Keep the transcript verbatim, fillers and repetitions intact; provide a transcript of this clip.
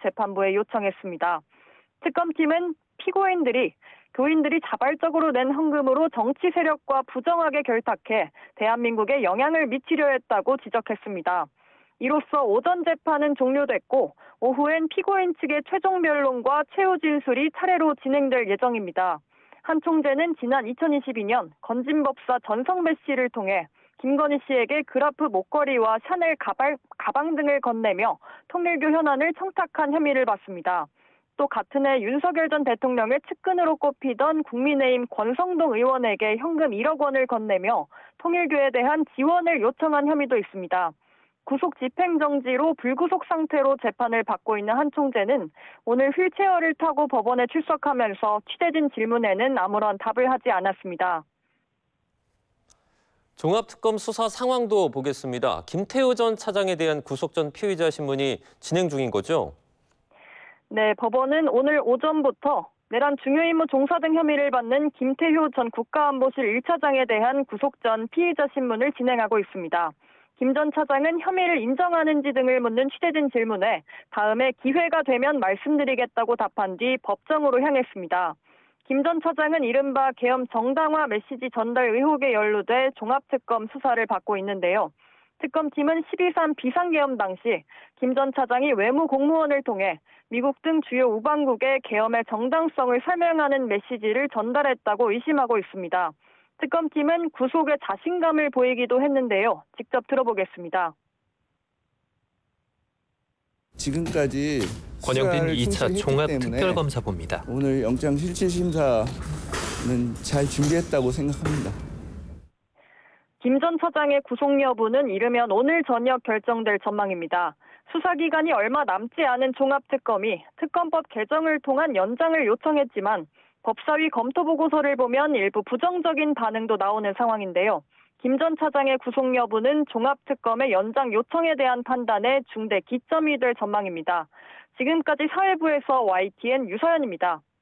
재판부에 요청했습니다. 특검팀은 피고인들이 교인들이 자발적으로 낸 헌금으로 정치 세력과 부정하게 결탁해 대한민국에 영향을 미치려 했다고 지적했습니다. 이로써 오전 재판은 종료됐고 오후엔 피고인 측의 최종 변론과 최후 진술이 차례로 진행될 예정입니다. 한 총재는 지난 이천이십이 년 건진법사 전성배 씨를 통해 김건희 씨에게 그라프 목걸이와 샤넬 가발, 가방 등을 건네며 통일교 현안을 청탁한 혐의를 받습니다. 또 같은 해 윤석열 전 대통령의 측근으로 꼽히던 국민의힘 권성동 의원에게 현금 일억 원을 건네며 통일교에 대한 지원을 요청한 혐의도 있습니다. 구속 집행정지로 불구속 상태로 재판을 받고 있는 한 총재는 오늘 휠체어를 타고 법원에 출석하면서 취재진 질문에는 아무런 답을 하지 않았습니다. 종합특검 수사 상황도 보겠습니다. 김태우 전 차장에 대한 구속 전 피의자 신문이 진행 중인 거죠? 네, 법원은 오늘 오전부터 내란 중요임무 종사 등 혐의를 받는 김태효 전 국가안보실 일 차장에 대한 구속 전 피의자 신문을 진행하고 있습니다. 김 전 차장은 혐의를 인정하는지 등을 묻는 취재진 질문에 다음에 기회가 되면 말씀드리겠다고 답한 뒤 법정으로 향했습니다. 김 전 차장은 이른바 계엄 정당화 메시지 전달 의혹에 연루돼 종합특검 수사를 받고 있는데요. 특검팀은 십이 삼 비상계엄 당시 김 전 차장이 외무 공무원을 통해 미국 등 주요 우방국에 계엄의 정당성을 설명하는 메시지를 전달했다고 의심하고 있습니다. 특검팀은 구속에 자신감을 보이기도 했는데요. 직접 들어보겠습니다. 지금까지 권영빈 이 차 종합특별검사봅니다. 오늘 영장실질심사는 잘 준비했다고 생각합니다. 김 전 차장의 구속 여부는 이르면 오늘 저녁 결정될 전망입니다. 수사기간이 얼마 남지 않은 종합특검이 특검법 개정을 통한 연장을 요청했지만 법사위 검토 보고서를 보면 일부 부정적인 반응도 나오는 상황인데요. 김 전 차장의 구속 여부는 종합특검의 연장 요청에 대한 판단의 중대 기점이 될 전망입니다. 지금까지 사회부에서 와이티엔 유서연입니다.